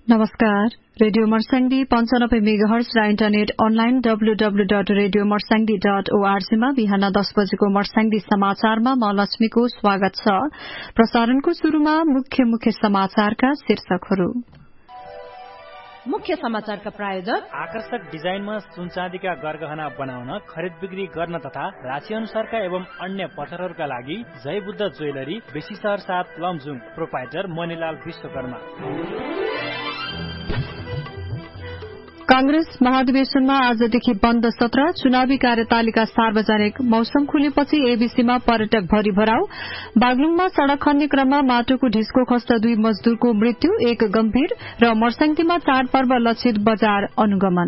नमस्कार। Radio Marsyangdi 95 megahertz र internet online www.radiomorsangi.org मा बिहान 10 बजेको मर्स्याङ्दी समाचारमा म लक्ष्मीको स्वागत छ। प्रसारणको शुरूमा मुख्य समाचारका शीर्षकहरू। मुख्य समाचारका प्रायोजक आकर्षक डिजाइनमा सुनचाँदीका गरगहना बनाउन, खरिद बिक्री गर्न तथा राशि अनुसारका एवं अन्य पत्थरहरूका लागि जय बुद्ध ज्वेलरी, बेसी शहर 7 लमजुङ, प्रोपाइटर मणिलाल विश्वकर्मा। कांग्रेस महाधिवेशनमा आजदेखि बन्द सत्र, चुनावी कार्यतालिका सार्वजनिक। मौसम खुलेपछि एबीसीमा पर्यटक भरी भराउ। बागलुङमा सड़क खन्ने क्रममा माटोको ढिस्को खस्दा 2 मजदूरको मृत्यु, 1 गम्भीर। र मर्स्याङ्दीमा चाडपर्व लक्षित बजार अनुगमन।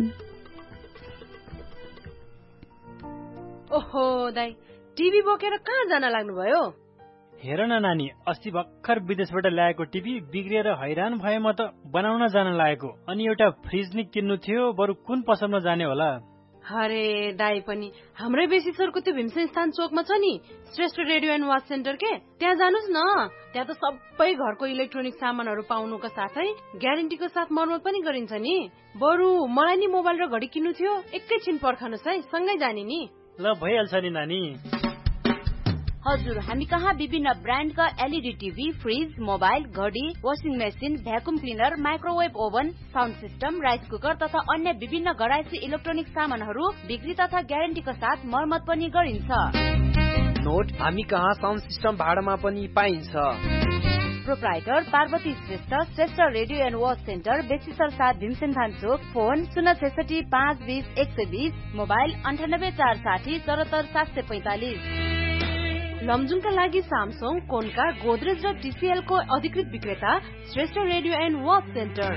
ओहो दाइ, टिभी बोकेर कहाँ जान लाग्नुभयो? हेर न नानी, अस्ति भर्खर विदेशबाट ल्याएको टिभी बिग्रिएर हैरान भए म त बनाउन जान लागेको। अनि एउटा फ्रिज नि किन्नु थियो, बरु कुन पसलमा जाने होला? अरे दाइ पनि हाम्रै बेसी सरको त्यो भीमसेन स्थान चोकमा छ नि Shrestha radio and watch centre के, त्यहाँ जानुस् न। त्यहाँ त सबै घरको इलेक्ट्रोनिक सामानहरू पाउनुको साथै ग्यारेन्टीको साथ मर्मत पनि गरिन्छ नि। बरु मलाई नि मोबाइल र घडी किन्नु थियो, एकैछिन पर्खनुस् है, सँगै जाने नि। ल भइहाल्छ नि नानी। हजुर, हामी कहाँ विभिन्न ब्रान्डका एलईडी टिभी, फ्रिज, मोबाइल, घडी, washing machine, vacuum cleaner, microwave oven, sound system, rice cooker तथा अन्य विभिन्न घरायसी इलेक्ट्रोनिक सामानहरू बिक्री तथा ग्यारेन्टीको साथ मर्मत पनि गरिन्छ। नोट, हामी कहाँ साउन्ड सिस्टम भाडामा पनि पाइन्छ। Proprietor Parvati Shrestha, Shrestha radio and watch centre, बेसीसर 7 Bhimsen थान चोक। Phone 066 520 120, mobile 98 460 74 745। लमजुङका लागि सामसङ, कोनका, गोदरेज र टीसीएल को अधिकृत विक्रेता Shrestha radio and watch centre.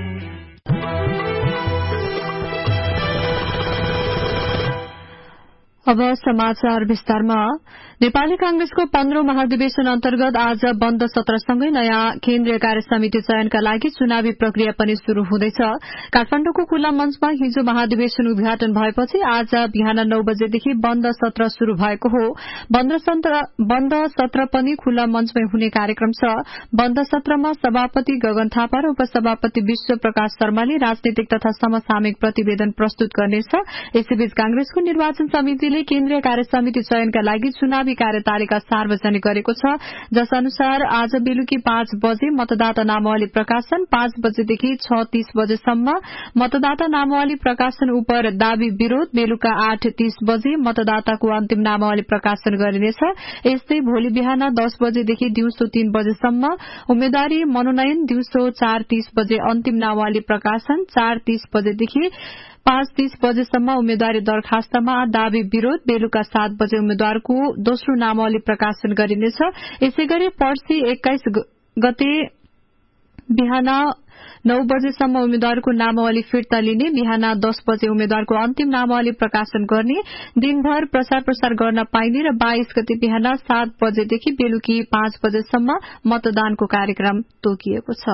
अब समाचार विस्तारमा। नेपाली कांग्रेसको 15औं महाधिवेशन अन्तर्गत आज बन्द सत्रसँगै नयाँ केन्द्रीय कार्य समिति चयनका लागि चुनावी प्रक्रिया पनि शुरू हुँदैछ। काठमाडौँको खुल्ला मञ्चमा हिजो महाधिवेशन उद्घाटन भएपछि आज बिहान 9 बजेदेखि बन्द सत्र शुरू भएको हो। बन्द सत्र पनि खुल्ला मञ्चमै हुने कार्यक्रम छ। बन्द सत्रमा सभापति गगन थापा र उपसभापति विश्व प्रकाश शर्माले राजनीतिक तथा समसामयिक प्रतिवेदन प्रस्तुत गर्नेछ। यसैबीच कांग्रेसको निर्वाचन समितिले केन्द्रीय कार्य समिति चयनका लागि चुनावी कार्यतालिका सार्वजनिक गरेको छ, जस अनुसार आज बेलुकी 5 बजे मतदाता नामावली प्रकाशन, 5 बजेदेखि 6:30 बजेसम्म मतदाता नामावली प्रकाशन उपर दावी विरोध, बेलुका 8:30 बजे मतदाताको अन्तिम नामावली प्रकाशन गरिनेछ। यस्तै भोलि बिहान 10 बजेदेखि दिउँसो 3 बजेसम्म उम्मेद्वारी मनोनयन, दिउँसो 4:30 बजे अन्तिम नामावली प्रकाशन, 4:30 बजेदेखि 5:30 बजेसम्म उम्मेद्वारी दरखास्तमा दावी विरोध, बेलुका 7 बजे उम्मेद्वारको दोस्रो नामावली प्रकाशन गरिनेछ। यसैगरी पर्सि 21 गते बिहान 9 बजेसम्म उम्मेद्वारको नामावली फिर्ता लिने, बिहान 10 बजे उम्मेद्वारको अन्तिम नामावली प्रकाशन गर्ने, दिनभर प्रचार गर्न पाइने र 22 गते बिहान 7 बजेदेखि बेलुकी 5 बजेसम्म मतदानको कार्यक्रम तोकिएको छ।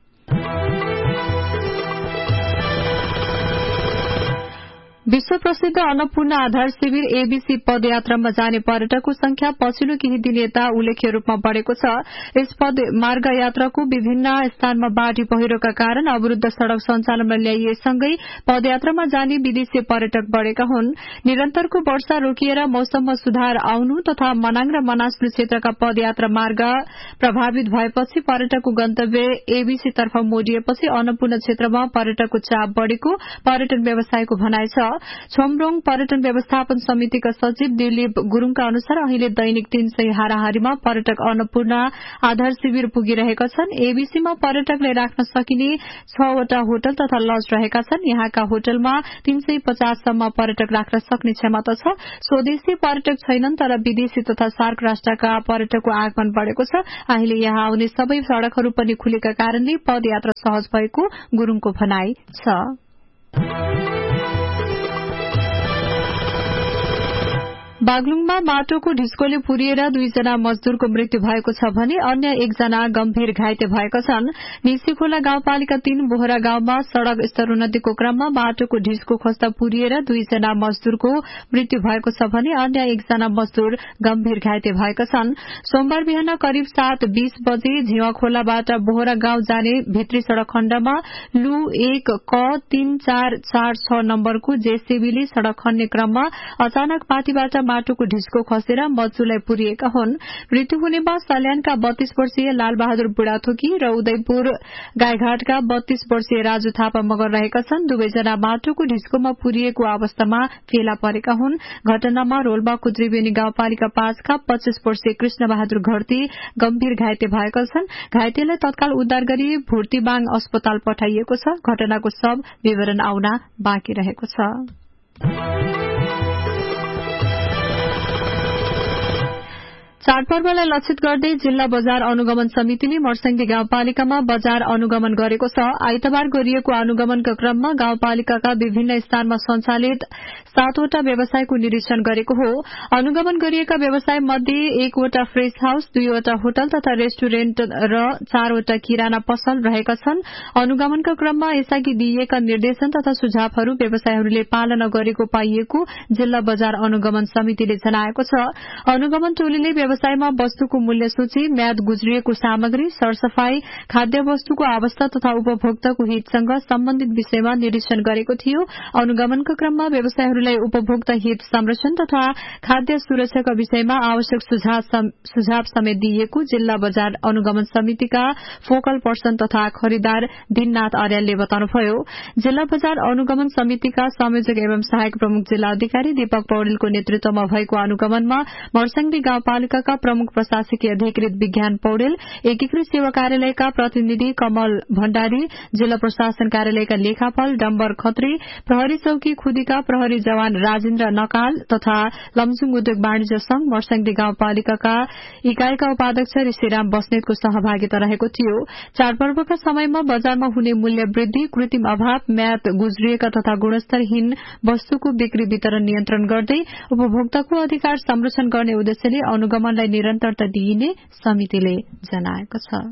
विश्व प्रसिद्ध अन्नपूर्ण आधार शिविर एबीसी पदयात्रामा जाने पर्यटकको संख्या पछिल्लो केही दिन यता उल्लेख्य रूपमा बढ़ेको छ। यस मार्ग यात्राको विभिन्न स्थानमा बाढ़ी पहिरोका कारण अवरूद्ध सड़क सञ्चालनमा ल्याइएसँगै पदयात्रामा जाने विदेशी पर्यटक बढ़ेका हुन्। निरन्तरको वर्षा रोकिएर मौसममा सुधार आउनु तथा मनाङ र मनासलु क्षेत्रका पदयात्रा मार्ग प्रभावित भएपछि पर्यटकको गन्तव्य एबीसी तर्फ मोडिएपछि अन्नपूर्ण क्षेत्रमा पर्यटकको चाप बढ़ेको पर्यटन व्यवसायको भनाइ छ। छोमरोङ पर्यटन व्यवस्थापन समितिका सचिव दिलीप गुरूङका अनुसार अहिले दैनिक 300 हाराहारीमा पर्यटक अन्नपूर्ण आधार शिविर पुगिरहेका छन्। एबीसीमा पर्यटकले राख्न सकिने 6 वटा होटल तथा लज रहेका छन्। यहाँका होटलमा 350 सम्म पर्यटक राख्न सक्ने क्षमता छ। स्वदेशी पर्यटक छैनन्, तर विदेशी तथा सार्क राष्ट्रका पर्यटकको आगमन बढ़ेको छ। अहिले यहाँ आउने सबै सड़कहरू पनि खुलेका कारणले पदयात्रा सहज भएको गुरूङको भनाइ छ। बागलुङमा माटोको ढिस्कोले पुरिएर 2 जना मजदूरको मृत्यु भएको छ भने अन्य 1 जना गम्भीर घाइते भएका छन्। निसीखोला गाउँपालिका 3 बोहरा गाउँमा सड़क स्तरोन्नतिको क्रममा माटोको ढिस्को खस्दा पुरिएर 2 जना मजदूरको मृत्यु भएको छ भने अन्य 1 जना मजदूर गम्भीर घाइते भएका छन्। सोमबार बिहान करिब 7:20 बजे झिवाखोलाबाट बोहरा गाउँ जाने भित्री सड़क खण्डमा लु 1 क 3446 नम्बरको जेसीबीले सड़क खन्ने क्रममा अचानक माथिबाट माटोको ढिस्को खसेर मजदूरलाई पुरिएका हुन्। मृत्यु हुनेमा सल्यानका 32 वर्षीय लालबहादुर बुढाथोकी र उदयपुर गाईघाटका 32 वर्षीय राजु थापा मगर रहेका छन्। दुवैजना माटोको ढिस्कोमा पुरिएको अवस्थामा फेला परेका हुन्। घटनामा रोल्पाको त्रिवेणी गाउँपालिका 5 का 25 वर्षीय कृष्ण बहादुर घरती गम्भीर घाइते भएका छन्। घाइतेलाई तत्काल उद्धार गरी भुर्तीबाङ अस्पताल पठाइएको छ। घटनाको सब विवरण आउन बाँकी रहेको छ। चाडपर्वलाई लक्षित गर्दै जिल्ला बजार अनुगमन समितिले मर्स्याङ्दी गाउँपालिकामा बजार अनुगमन गरेको छ। आइतबार गरिएको अनुगमनका क्रममा गाउँपालिकाका विभिन्न स्थानमा सञ्चालित 7 वटा व्यवसायको निरीक्षण गरेको हो। अनुगमन गरिएका व्यवसाय मध्ये 1 वटा फ्रेश हाउस, 2 वटा होटल तथा रेस्टुरेन्ट र 4 वटा किराना पसल रहेका छन्। अनुगमनका क्रममा यसअघि दिइएका निर्देशन तथा सुझावहरू व्यवसायहरूले पालना गरेको पाइएको जिल्ला बजार अनुगमन समितिले जनाएको छ। अनुगमन टोलीले व्यवसायमा वस्तुको मूल्य सूची, म्याद गुज्रिएको सामग्री, सरसफाई, खाद्य वस्तुको अवस्था तथा उपभोक्ताको हितसँग सम्बन्धित विषयमा निरीक्षण गरेको थियो। अनुगमनका क्रममा व्यवसायहरूलाई उपभोक्ता हित संरक्षण तथा खाद्य सुरक्षाका विषयमा आवश्यक सुझाव समेत दिइएको जिल्ला बजार अनुगमन समितिका फोकल पर्सन तथा खरिदार दिननाथ अर्यालले बताउनुभयो। जिल्ला बजार अनुगमन समितिका संयोजक एवं सहायक प्रमुख जिल्ला अधिकारी दीपक पौडेलको नेतृत्वमा भएको अनुगमनमा मर्स्याङ्दी गाउँपालिका प्रमुख प्रशासकीय अधिकृत विज्ञान पौडेल, एकीकृत सेवा कार्यालयका प्रतिनिधि कमल भण्डारी, जिल्ला प्रशासन कार्यालयका लेखापाल डम्बर खत्री, प्रहरी चौकी खुदीका प्रहरी जवान राजेन्द्र नकाल तथा लमजुङ उद्योग वाणिज्य संघ मर्स्याङ्दी गाउँपालिकाका इकाईका उपाध्यक्ष ऋषिराम बस्नेतको सहभागिता रहेको थियो। चाडपर्वका समयमा बजारमा हुने मूल्य वृद्धि, कृत्रिम अभाव, म्याद गुज्रिएका तथा गुणस्तरहीन वस्तुको बिक्री वितरण नियन्त्रण गर्दै उपभोक्ताको अधिकार संरक्षण गर्ने उद्देश्यले अनुगमनलाई निरन्तरता दिइने समितिले जनाएको छ।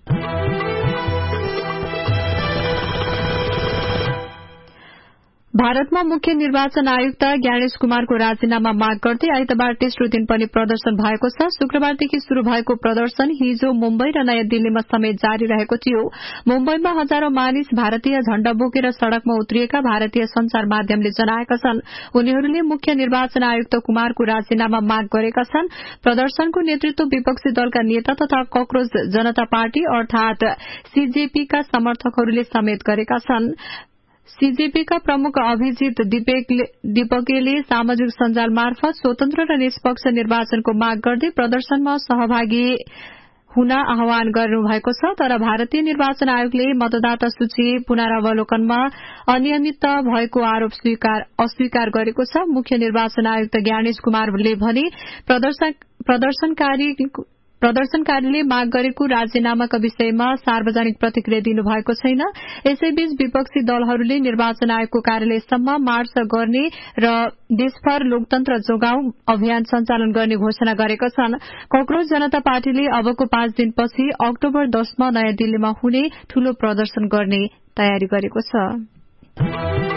भारतमा मुख्य निर्वाचन आयुक्त ज्ञानेश कुमारको राजीनामा माग गर्दै आइतबार तेस्रो दिन पनि प्रदर्शन भएको छ। शुक्रबारदेखि शुरू भएको प्रदर्शन हिजो मुम्बई र नयाँ दिल्लीमा समेत जारी रहेको थियो। मुम्बईमा हजारौं मानिस भारतीय झण्डा बोकेर सड़कमा उत्रिएका भारतीय संचार माध्यमले जनाएका छन्। उनीहरूले मुख्य निर्वाचन आयुक्त कुमारको राजीनामा माग गरेका छन्। प्रदर्शनको नेतृत्व विपक्षी दलका नेता तथा कक्रोच जनता पार्टी अर्थात सीजेपीका समर्थकहरूले समेत गरेका छन्। सीजेपीका प्रमुख अभिजित दीपकेले सामाजिक सञ्जाल मार्फत स्वतन्त्र र निष्पक्ष निर्वाचनको माग गर्दै प्रदर्शनमा सहभागी हुन आह्वान गर्नुभएको छ। तर भारतीय निर्वाचन आयोगले मतदाता सूची पुनरावलोकनमा अनियमितता भएको आरोप अस्वीकार गरेको छ। मुख्य निर्वाचन आयुक्त ज्ञानेश कुमारले भने प्रदर्शनकारीले माग गरेको राजीनामाका विषयमा सार्वजनिक प्रतिक्रिया दिनुभएको छैन। यसैबीच विपक्षी दलहरूले निर्वाचन आयोगको कार्यालयसम्म मार्च गर्ने र देशभर लोकतन्त्र जोगाऊ अभियान सञ्चालन गर्ने घोषणा गरेका छन्। कक्रोच जनता पार्टीले अबको 5 दिनपछि अक्टोबर 10 मा नयाँ दिल्लीमा हुने ठूलो प्रदर्शन गर्ने तयारी गरेको छ।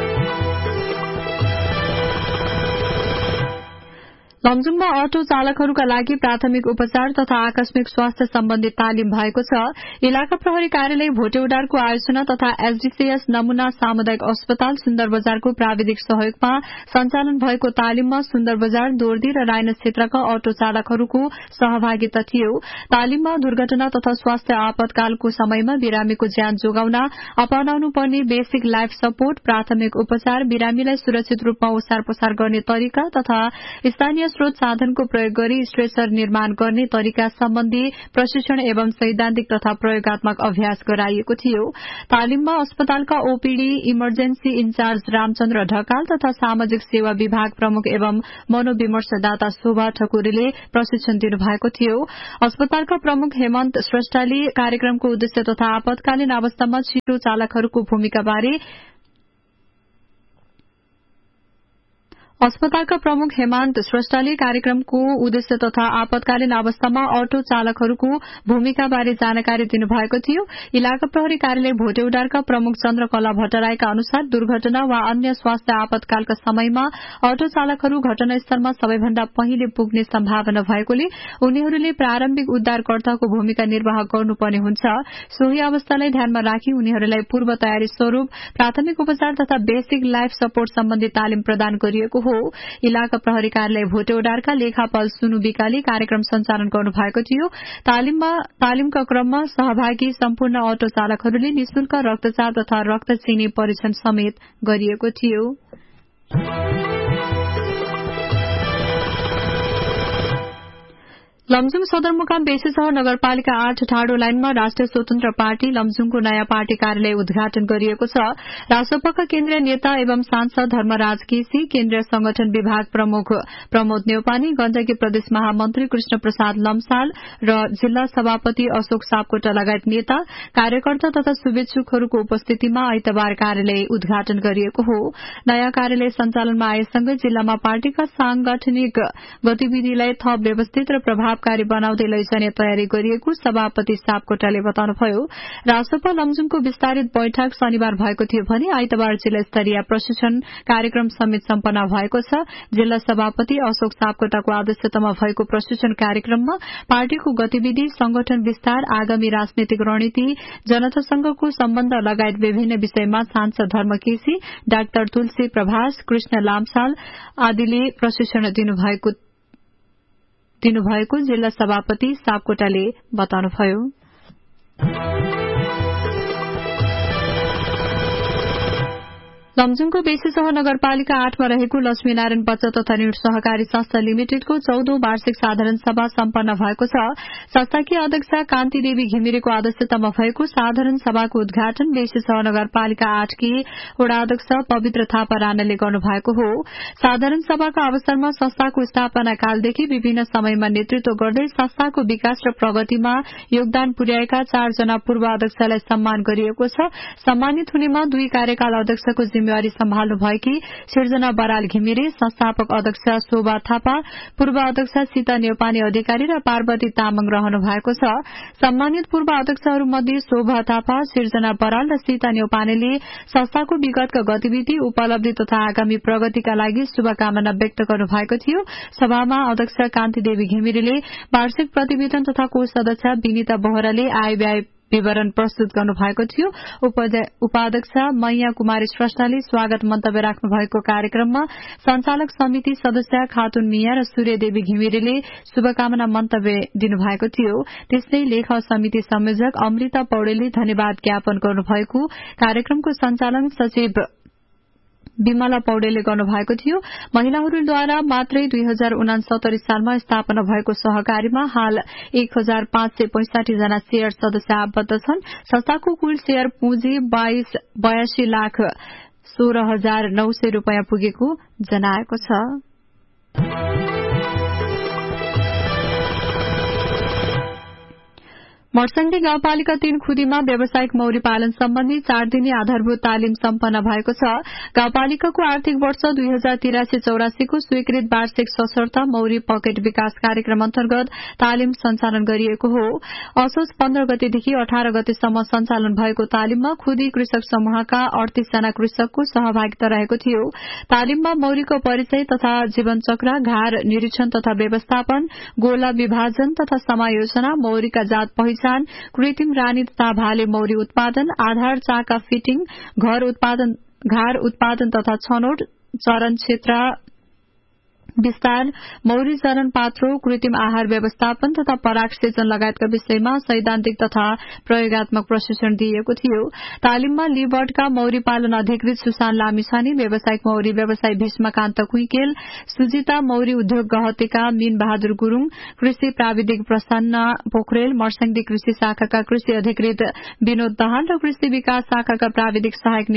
लमजुङमा अटो चालकहरूका लागि प्राथमिक उपचार तथा आकस्मिक स्वास्थ्य सम्बन्धी तालिम भएको छ। इलाका प्रहरी कार्यालय भोटेउडारको आयोजना तथा एसडीसीएस नमूना सामुदायिक अस्पताल सुन्दर बजारको प्राविधिक सहयोगमा सञ्चालन भएको तालिममा सुन्दर बजार, दोर्दी र रायना क्षेत्रका अटो चालकहरूको सहभागिता थियो। तालिममा दुर्घटना तथा स्वास्थ्य आपतकालको समयमा बिरामीको ज्यान जोगाउन अपनाउनु पर्ने बेसिक लाइफ सपोर्ट, प्राथमिक उपचार, बिरामीलाई सुरक्षित रूपमा ओसार पसार गर्ने तरिका तथा स्थानीय स्रोत साधनको प्रयोग गरी स्ट्रेचर निर्माण गर्ने तरिका सम्बन्धी प्रशिक्षण एवं सैद्धान्तिक तथा प्रयोगात्मक अभ्यास गराइएको थियो। तालिममा अस्पतालका OPD, emergency in charge Ramchandra Dhakal तथा सामाजिक सेवा विभाग प्रमुख एवं मनोविमर्शदाता शोभा ठकुरीले प्रशिक्षण दिनुभएको थियो। अस्पतालका प्रमुख हेमन्त श्रेष्ठले कार्यक्रमको उद्देश्य तथा आपतकालीन अवस्थामा छिटो चालकहरूको भूमिका बारे अस्पतालका प्रमुख हेमन्त श्रेष्ठले कार्यक्रमको उद्देश्य तथा आपतकालीन अवस्थामा अटो चालकहरूको भूमिकाबारे जानकारी दिनुभएको थियो। इलाका प्रहरी कार्यालय भोटेउडारका प्रमुख चन्द्रकला भट्टराईका अनुसार दुर्घटना वा अन्य स्वास्थ्य आपतकालका समयमा अटो चालकहरू घटनास्थलमा सबैभन्दा पहिले पुग्ने सम्भावना भएकोले उनीहरूले प्रारम्भिक उद्धारकर्ताको भूमिका निर्वाह गर्नुपर्ने हुन्छ। सोही अवस्थालाई ध्यानमा राखी उनीहरूलाई पूर्व तयारी स्वरूप प्राथमिक उपचार तथा बेसिक लाइफ सपोर्ट सम्बन्धी तालिम प्रदान गरिएको हो। इलाका प्रहरी कार्यालय भोटेउडारका लेखापाल सुनु विकाले कार्यक्रम सञ्चालन गर्नुभएको थियो। तालिमका क्रममा सहभागी सम्पूर्ण अटो चालकहरूले निशुल्क रक्तचाप तथा रक्त चिनी परीक्षण समेत गरिएको थियो। लमजुङ सदरमुकाम बेसीसहर नगरपालिका 8 ठाडो लाइनमा राष्ट्रिय स्वतन्त्र पार्टी लमजुङको नयाँ पार्टी कार्यालय उद्घाटन गरिएको छ। रासपका केन्द्रीय नेता एवं सांसद धर्मराज केसी, केन्द्रीय संगठन विभाग प्रमुख प्रमोद न्यौपाने, गण्डकी प्रदेश महामन्त्री कृष्ण प्रसाद लम्साल र जिल्ला सभापति अशोक सापकोटा लगायत नेता, कार्यकर्ता तथा शुभेच्छुकहरूको उपस्थितिमा आइतबार कार्यालय उद्घाटन गरिएको हो। नयाँ कार्यालय सञ्चालनमा आएसँगै जिल्लामा पार्टीका सांगठनिक गतिविधिलाई थप व्यवस्थित र प्रभावकारी बनाउँदै लैजाने तयारी गरिएको सभापति सापकोटाले बताउनुभयो। रासपा लमजुङको विस्तारित बैठक शनिबार भएको थियो भने आइतबार जिल्ला स्तरीय प्रशिक्षण कार्यक्रम समेत सम्पन्न भएको छ। जिल्ला सभापति अशोक सापकोटाको अध्यक्षतामा भएको प्रशिक्षण कार्यक्रममा पार्टीको गतिविधि, संगठन विस्तार, आगामी राजनीतिक रणनीति, जनतासँगको सम्बन्ध लगायत विभिन्न विषयमा सांसद धर्म केसी, डाक्टर तुलसी प्रभास, कृष्ण लामसाल आदिले प्रशिक्षण दिनुभएको जिल्ला सभापति सापकोटाले बताउनुभयो। लमजुङको बेसीसहर नगरपालिका 8 मा रहेको लक्ष्मीनारायण बचत तथा ऋण सहकारी संस्था लिमिटेडको 14औं वार्षिक साधारण सभा सम्पन्न भएको छ। संस्थाकी अध्यक्ष कान्ति देवी घिमिरेको अध्यक्षतामा भएको साधारण सभाको उद्घाटन बेसीसहर नगरपालिका 8 की वडा अध्यक्ष पवित्र थापा राणाले गर्नुभएको हो। साधारण सभाका अवसरमा संस्थाको स्थापना कालदेखि विभिन्न समयमा नेतृत्व गर्दै संस्थाको विकास र प्रगतिमा योगदान पुर्याएका 4 जना पूर्व अध्यक्षलाई सम्मान गरिएको छ। सम्मानित हुनेमा 2 कार्यकाल अध्यक्षको जिम्मेवारी सम्हाल्नु भएकी सिर्जना बराल घिमिरे, संस्थापक अध्यक्ष शोभा थापा, पूर्व अध्यक्ष सीता न्यौपाने अधिकारी र पार्वती तामाङ रहनु भएको छ। सम्मानित पूर्व अध्यक्षहरूमध्ये शोभा थापा, सिर्जना बराल र सीता न्यौपानेले संस्थाको विगतका गतिविधि, उपलब्धि तथा आगामी प्रगतिका लागि शुभकामना व्यक्त गर्नु भएको थियो। सभामा अध्यक्ष कान्ति देवी घिमिरेले वार्षिक प्रतिवेदन तथा कोष अध्यक्ष विनिता बोहराले आय व्यय विवरण प्रस्तुत गर्नु भएको थियो। उपाध्यक्ष मैया कुमारी श्रेष्ठले स्वागत मन्तव्य राख्नु भएको कार्यक्रममा संचालक समिति सदस्य खातुन मिया र सूर्यदेवी घिमिरेले शुभकामना मन्तव्य दिनुभएको थियो। त्यस्तै लेखा समिति संयोजक अमृता पौडेलले धन्यवाद ज्ञापन गर्नुभएको कार्यक्रमको संचालन सचिव विमला पौडेलले गर्नुभएको थियो। महिलाहरूद्वारा मात्रै 2069 सालमा स्थापना भएको सहकारीमा हाल 1565 जना शेयर सदस्य आबद्ध छन्। संस्थाको कुल शेयर पुँजी 82,16,900 रूपियाँ पुगेको जनाएको छ। मर्सङ्गी गाउँपालिका 3 खुदीमा व्यावसायिक मौरी पालन सम्बन्धी 4 दिने आधारभूत तालिम सम्पन्न भएको छ। गाउँपालिकाको आर्थिक वर्ष 2083-84 को स्वीकृत वार्षिक सशर्त मौरी पकेट विकास कार्यक्रम अन्तर्गत तालिम सञ्चालन गरिएको हो। असोज 15 गतेदेखि 18 गतेसम्म सञ्चालन भएको तालिममा खुदी कृषक समूहका 38 जना कृषकको सहभागिता रहेको थियो। तालिममा मौरीको परिचय तथा जीवनचक्र, घार निरीक्षण तथा व्यवस्थापन, गोला विभाजन तथा समायोजना, मौरीका जात पहिचान, कृत्रिम रानी तथा भाले मौरी उत्पादन, आधार चाका फिटिङ, घार उत्पादन तथा छनौट, चरण क्षेत्र विस्तार, मौरी चरण पात्रो, कृत्रिम आहार व्यवस्थापन तथा पराग सेचन लगायतका विषयमा सैद्धान्तिक तथा प्रयोगात्मक प्रशिक्षण दिइएको थियो। तालिममा लिबर्डका मौरी पालन अधिकृत सुशान लामिछाने, व्यावसायिक मौरी व्यवसायी भीष्मकान्त कुइकेल, सुजिता मौरी उद्योग गहतेका मीन बहादुर गुरूङ, कृषि प्राविधिक प्रसन्न पोखरेल, मर्सङ्गी कृषि शाखाका कृषि अधिकृत विनोद दहाल र कृषि विकास शाखाका प्राविधिक सहायक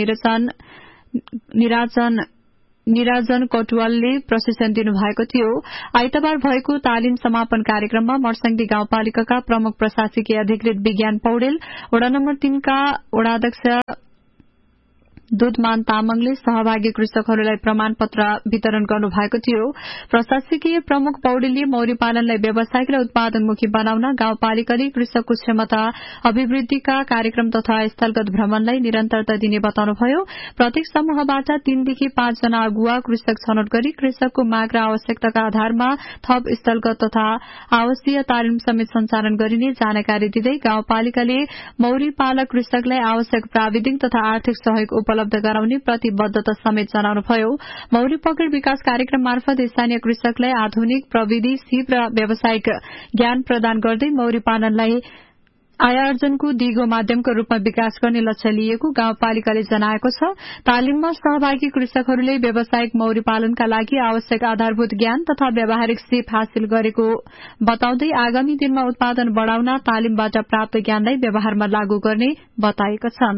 निराजन कटुवालले प्रशिक्षण दिनुभएको थियो। आइतबार भएको तालिम समापन कार्यक्रममा मर्सङ्गी गाउँपालिकाका प्रमुख प्रशासकीय अधिकृत विज्ञान पौडेल, वडा नम्बर 3 का वडाध्यक्ष दुधमान तामाङले सहभागी कृषकहरूलाई प्रमाणपत्र वितरण गर्नुभएको थियो। प्रशासकीय प्रमुख पौडेलले मौरी पालनलाई व्यावसायिक र उत्पादनमुखी बनाउन गाउँपालिकाले कृषकको क्षमता अभिवृद्धिका कार्यक्रम तथा स्थलगत भ्रमणलाई निरन्तरता दिने बताउनुभयो। प्रत्येक समूहबाट 3 देखि 5 जना अगुवा कृषक छनौट गरी कृषकको माग र आवश्यकताका आधारमा थप स्थलगत तथा आवासीय तालिम समेत सञ्चालन गरिने जानकारी दिँदै गाउँपालिकाले मौरी पालक कृषकलाई आवश्यक प्राविधिक तथा आर्थिक सहयोग उपलब्ध गराउने प्रतिबद्धता समेत जनाउनुभयो। मौरी पकड विकास कार्यक्रम मार्फत स्थानीय कृषकलाई आधुनिक प्रविधि, सिप र व्यावसायिक ज्ञान प्रदान गर्दै मौरी पालनलाई आयार्जनको दिगो माध्यमको रूपमा विकास गर्ने लक्ष्य लिएको गाउँपालिकाले जनाएको छ। तालिममा सहभागी कृषकहरूले व्यावसायिक मौरी पालनका लागि आवश्यक आधारभूत ज्ञान तथा व्यावहारिक सिप हासिल गरेको बताउँदै आगामी दिनमा उत्पादन बढ़ाउन तालिमबाट प्राप्त ज्ञानलाई व्यवहारमा लागू गर्ने बताएका छन्।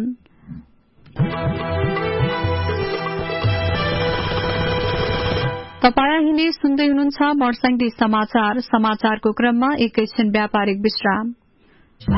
तपाईं अहिले सुन्दै हुनुहुन्छ मर्स्याङ्दी समाचारको क्रममा एकैछिन व्यापारिक विश्राम।